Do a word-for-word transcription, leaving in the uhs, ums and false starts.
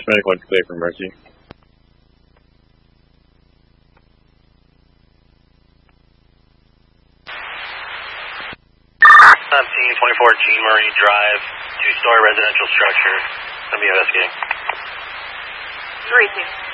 medical and clear for Mercy. seventeen twenty-four G Marine Drive, two-story residential structure. Let me investigating. Three two.